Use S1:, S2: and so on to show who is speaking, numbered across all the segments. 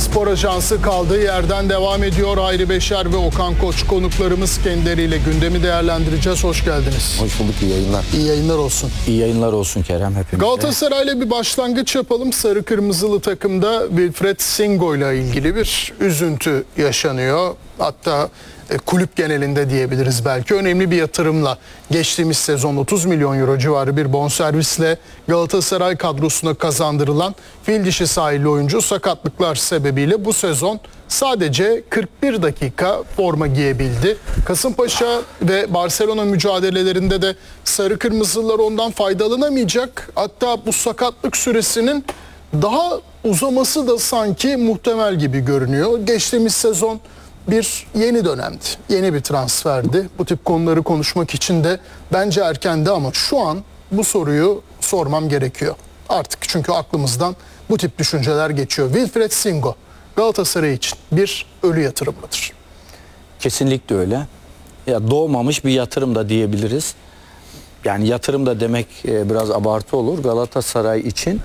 S1: Spor Ajansı kaldığı yerden devam ediyor. Hayri Beşer ve Okan Koç konuklarımız, kendileriyle gündemi değerlendireceğiz. Hoş geldiniz.
S2: Hoş bulduk, iyi yayınlar.
S1: İyi yayınlar olsun.
S2: İyi yayınlar olsun Kerem hepimize.
S1: Galatasaray'la bir başlangıç yapalım. Sarı kırmızılı takımda Wilfried Singo ile ilgili bir üzüntü yaşanıyor. Hatta kulüp genelinde diyebiliriz belki. Önemli bir yatırımla geçtiğimiz sezon 30 milyon euro civarı bir bonservisle Galatasaray kadrosuna kazandırılan fil dişi sahilli oyuncu sakatlıklar sebebiyle bu sezon sadece 41 dakika forma giyebildi. Kasımpaşa ve Barcelona mücadelelerinde de sarı kırmızılar ondan faydalanamayacak. Hatta bu sakatlık süresinin daha uzaması da sanki muhtemel gibi görünüyor. Geçtiğimiz sezon bir yeni dönemdi. Yeni bir transferdi. Bu tip konuları konuşmak için de bence erkendi ama şu an bu soruyu sormam gerekiyor. Artık çünkü aklımızdan bu tip düşünceler geçiyor. Wilfried Singo Galatasaray için bir ölü yatırım mıdır?
S2: Kesinlikle öyle. Ya doğmamış bir yatırım da diyebiliriz. Yani yatırım da demek biraz abartı olur. Galatasaray için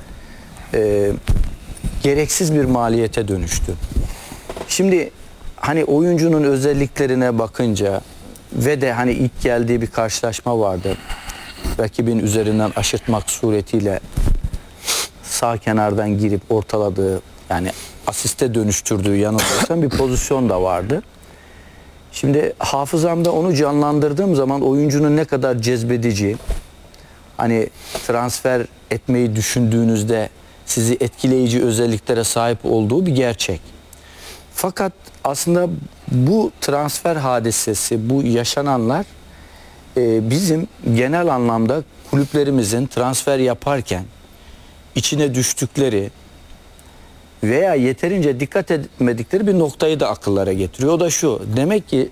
S2: gereksiz bir maliyete dönüştü. Şimdi hani oyuncunun özelliklerine bakınca ve de hani ilk geldiği bir karşılaşma vardı. Rakibin üzerinden aşırtmak suretiyle sağ kenardan girip ortaladığı, yani asiste dönüştürdüğü, yanılmıyorsam bir pozisyon da vardı. Şimdi hafızamda onu canlandırdığım zaman oyuncunun ne kadar cezbedici, hani transfer etmeyi düşündüğünüzde sizi etkileyici özelliklere sahip olduğu bir gerçek. Fakat aslında bu transfer hadisesi, bu yaşananlar bizim genel anlamda kulüplerimizin transfer yaparken içine düştükleri veya yeterince dikkat etmedikleri bir noktayı da akıllara getiriyor. O da şu: demek ki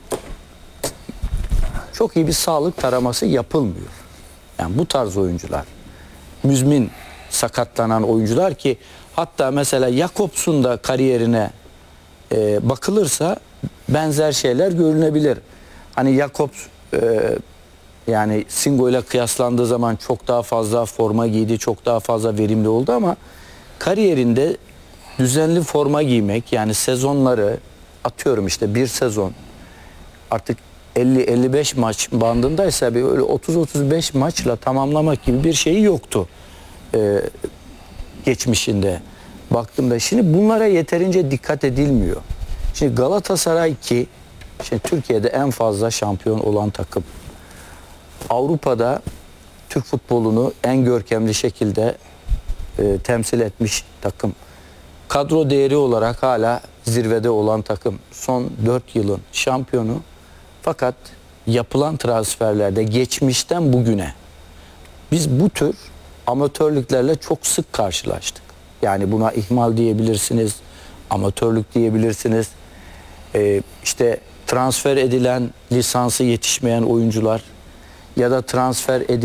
S2: çok iyi bir sağlık taraması yapılmıyor. Yani bu tarz oyuncular, müzmin sakatlanan oyuncular, ki hatta mesela Jakobs'un da kariyerine bakılırsa benzer şeyler görünebilir. Hani Jakobs yani Singo ile kıyaslandığı zaman çok daha fazla forma giydi, çok daha fazla verimli oldu ama kariyerinde düzenli forma giymek, yani sezonları, atıyorum işte bir sezon artık 50-55 maç bandındaysa bir öyle 30-35 maçla tamamlamak gibi bir şeyi yoktu geçmişinde baktığımda. Şimdi bunlara yeterince dikkat edilmiyor. Şimdi Galatasaray, ki şimdi Türkiye'de en fazla şampiyon olan takım, Avrupa'da Türk futbolunu en görkemli şekilde temsil etmiş takım, kadro değeri olarak hala zirvede olan takım, son 4 yılın şampiyonu. Fakat yapılan transferlerde geçmişten bugüne biz bu tür amatörlüklerle çok sık karşılaştık. Yani buna ihmal diyebilirsiniz, amatörlük diyebilirsiniz. İşte transfer edilen lisansı yetişmeyen oyuncular ya da transfer edilen